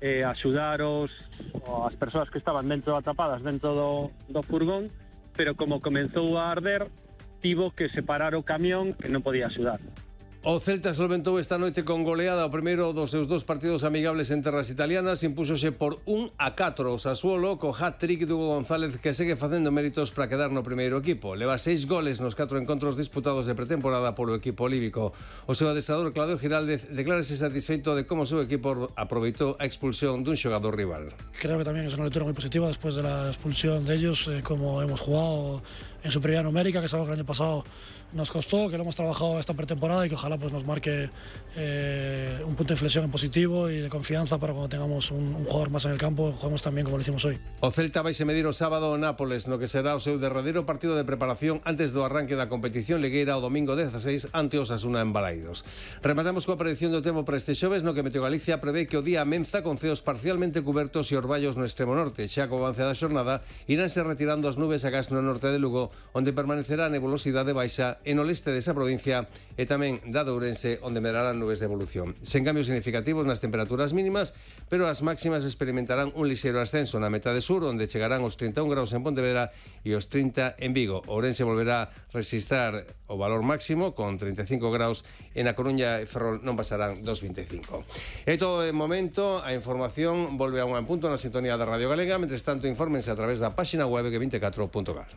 axudar as persoas que estaban atrapadas dentro do furgón, pero como comenzou a arder, tivo que separar o camión que non podía axudar. O Celta solventou esta noite con goleada o primeiro dos seus dos partidos amigables en terras italianas, impúxose por 1-4 o Sassuolo, co hat-trick de Hugo González, que segue facendo méritos para quedar no primeiro equipo. Leva 6 goles nos 4 encontros disputados de pretemporada polo equipo líbico. O seu adestrador Claudio Giraldez declárase satisfeito de como o seu equipo aproveitou a expulsión dun xogador rival. Creo que también es una lectura muy positiva después de la expulsión de ellos, como hemos jugado en superioridad numérica, que es algo que el año pasado nos costó, que lo hemos trabajado esta pretemporada y que ojalá pues nos marque un punto de inflexión en positivo y de confianza para cuando tengamos un jugador más en el campo, juguemos tan bien como lo hicimos hoy. O Celta vaise medir o sábado o Nápoles, no que será o seu derradeiro partido de preparación antes do arranque da competición ligueira o domingo 16 ante o Osasuna en Balaidos. Rematamos coa predicción do tempo para este xoves, no que Meteo Galicia prevé que o día amenza con ceos parcialmente cubertos e orballos no extremo norte. Xa co avance da xornada iránse retirando as nubes agás no norte de Lugo, onde permanecerá a nebulosidade baixa en o leste desa provincia e tamén da de Ourense, onde medrarán nubes de evolución. Sen cambios significativos nas temperaturas mínimas, pero as máximas experimentarán un lixeiro ascenso na metade sur, onde chegarán os 31 graus en Pontevedra e os 30 en Vigo. Ourense volverá a resistar o valor máximo con 35 graus, en A Coruña e Ferrol non pasarán dos 25. E todo de momento, a información volve a un punto na sintonía da Radio Galega. Mentres tanto, infórmense a través da páxina web g24.gal.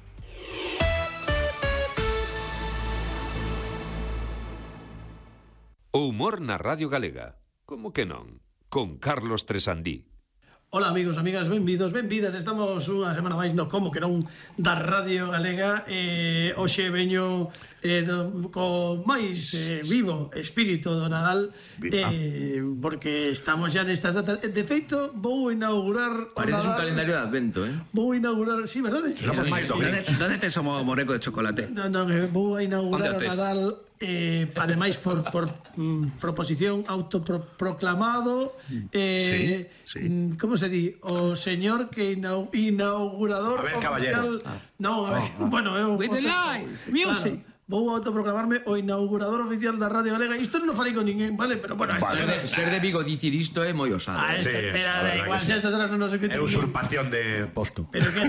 O humor na Radio Galega. Como que non? Con Carlos Tresandí. Ola amigos, amigas, benvidos, benvidas. Estamos unha semana máis no Como que non da Radio Galega. Hoxe veño co máis vivo espírito do Nadal, porque estamos xa nestas datas. De feito, vou inaugurar Pareces un calendario de Advento, Vou inaugurar, sí, verdade? Somos máis do Grinch. Donde tes o moreco de chocolate? Non, vou a inaugurar o Nadal, ademais por proposición autoproclamado, como se di? O señor que inaugurador oficial. Non, a ver, bueno, eu with the lights, music. Vou autoproclamarme o inaugurador oficial da Radio Galega. Isto non falei con ninguén, vale? Pero bueno, ser de Vigo dicir isto é moi osado. Espera, igual xa estas horas non nos escoitan. É usurpación de posto. Pero que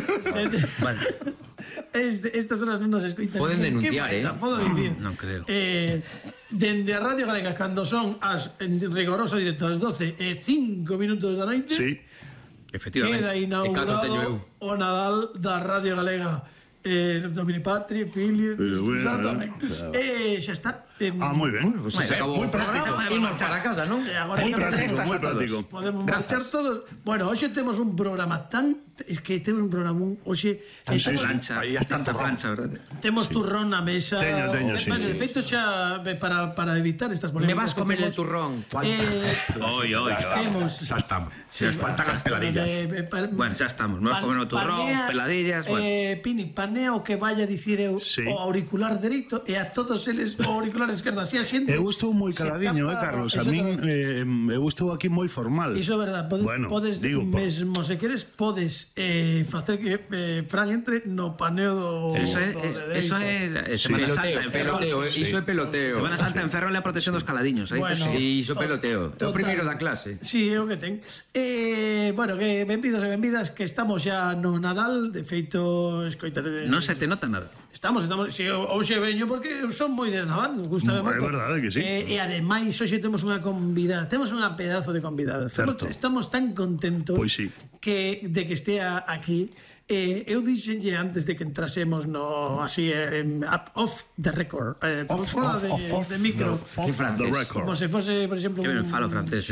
estas horas non nos escoitan. Poden denunciar, Podo dicir. Non creo. Dende a Radio Galega, cando son as rigoroso directo as 12:05 da noite, sí, efectivamente, queda inaugurado o Nadal da Radio Galega. Domini Patri, Filio, Santo Amén. Xa está. Moi ben. Se acabou. Moi práctico. E marchar a casa, non? Moi práctico. Podemos marchar todos. Bueno, hoxe temos un programa tan... Es que temos un programa hoxe... Plancha, tanta plancha, verdade? Temos turrón na mesa. Teño, sí. De feito, xa para evitar estas polémicas... Me vas comer el turrón. Oi. Xa estamos. Se espantan as peladillas. Bueno, xa estamos. Me vas comer o turrón, peladillas... Pini, panea o que vaya a dicir eu o auricular dereito e a todos eles o auricular esquerdo. Así a xente... Eu estou moi caladiño, Carlos. A min eu estou aquí moi formal. Iso é verdad. Podes mesmo, se queres, podes facer que Fran entre no paneo do dereito. Eso é Semana Santa en Ferrol. Iso é peloteo. Semana Santa en Ferrol é a protección dos caladiños. Sí, iso peloteo. É o primeiro da clase. Sí, é o que ten. Bueno, que benvidos e benvidas, que estamos xa no Nadal. De feito, escoitaredes... Non se te nota nada. Estamos, si hoxe veño porque eu son moi de Nadal, gustame moito. É verdade que sí. E ademais hoxe temos unha convidada, temos unha pedazo de convidada. Estamos tan contentos de que estea aquí. Eu dixenlle antes de que entrásemos no así off the record, fora de micro, que francés, como se fose, por exemplo, que ben falo francés,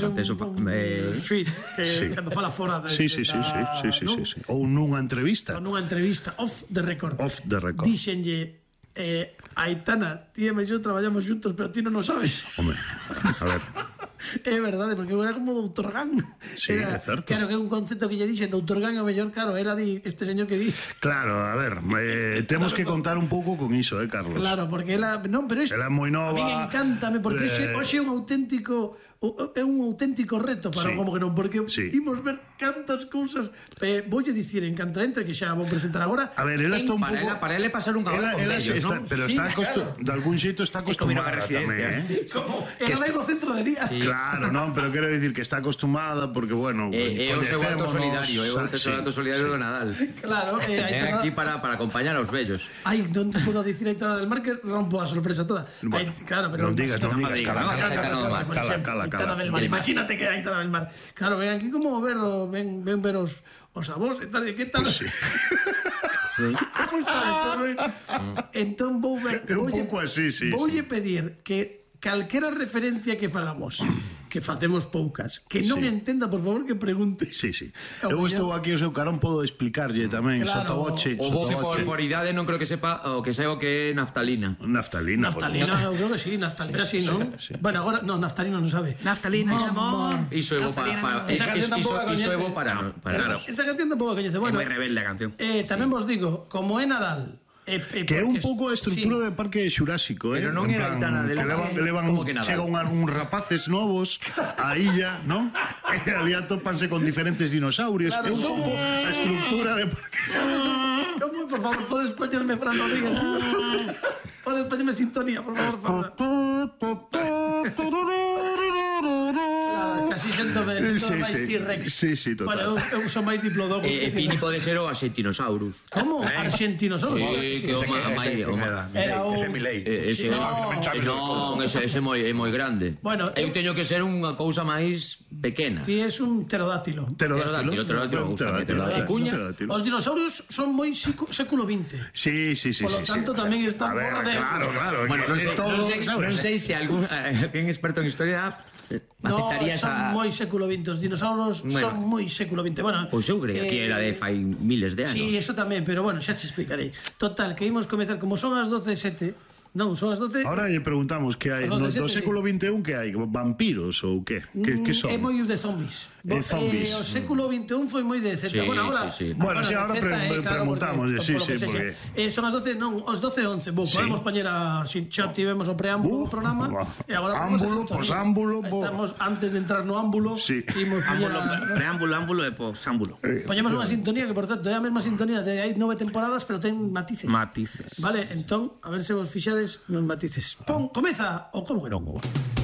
suiz, cando fala fora de sí. Ou nunha entrevista off the record dixenlle Aitana, ti e eu traballamos juntos, pero ti non o sabes. Home, a ver. É verdade, porque era como Doutor Gan. Sí, é certo. Claro, que é un concepto que lle dixen Doutor Gan o mellor, claro, era este señor que di. Claro, a ver, temos que contar un pouco con iso, Carlos. Claro, porque ela, non, pero isto ela é moi nova. A mí encántame, porque hoxe é un auténtico é un auténtico reto para como que non, porque imos ver cantas cousas. Voulle dicir, en canto entre, que xa vou presentar agora. A ver, ela está un pouco... Para ele pasar un cabalo con ellos, non? Pero está de algún xeito está acostumada tamén, Como era no centro de día. Claro, non, pero quero dicir que está acostumada porque, bueno, é o seu acto solidario, do Nadal. Claro, é aquí para acompañar aos vellos. Ai, non te podo dicir a Aitana del Mar que rompo a sorpresa toda. Claro, pero non digas, Aitana del Mar, imagínate que Aitana del Mar. Claro, ven aquí como ven ver os avós e tal, que tal? Como está? Entón vou ver, voulle pedir que calquera referencia que fagamos, que facemos poucas, que non entenda, por favor, que pregunte. Sí. Eu estou aquí o seu carón, podo explicarlle tamén, sotoboche. O bo que por idade non creo que sepa o que saiba o que é naftalina. Naftalina, eu creo que sí, naftalina sí, non? Bueno, agora, non, naftalina non sabe. Naftalina, amor. Iso é bo para... Esa canción tampouco a coñece. É moi rebelde a canción. Tamén vos digo, como é Nadal, que é un pouco a estrutura de Parque Xurásico, pero non era Aitana del Mar, chegan uns rapaces novos á illa, non? E ali atópanse con diferentes dinosaurios, é un pouco a estructura de Parque Xurásico. Como, por favor, podes poñerme Fran Rodríguez? Podes poñerme sintonía, por favor, casi xéntome máis T-Rex. Sí, total. Bueno, eu son máis diplodocus. Pini pode ser o Argentinosaurus. Como? Argentinosaurus? Sí, que o Milei. Non, ese é moi grande. Eu teño que ser unha cousa máis pequena. Ti és un pterodátilo. Pterodátilo, e cuña? Os dinosaurios son moi século XX. Sí. Por lo tanto, tamén están fora de... Claro. Bueno, non sei se algún experto en historia... No, son moi século XX. Os dinosaurios son moi século XX. Pois eu creo que era de fai miles de anos. Sí, eso tamén, pero bueno, xa te explicarei. Total, que imos comezar, como son as 12:07. Non, son as 12. Ahora lle preguntamos que hai no século XXI, que hai vampiros ou que son? É moi de zombies. O século XXI foi moi de Z. Bueno, agora preguntamos, porque son as 12, non, os 12:11. Podemos poñer xa tivemos o preámbulo do programa e agora posámbulo. Estamos antes de entrar no ámbulo. Preámbulo e posámbulo. Poñemos unha sintonía que, por certo, é a mesma sintonía de hai 9 temporadas, pero ten matices. Vale, entón, a ver se vos fixades nos matices. Comeza o como que non.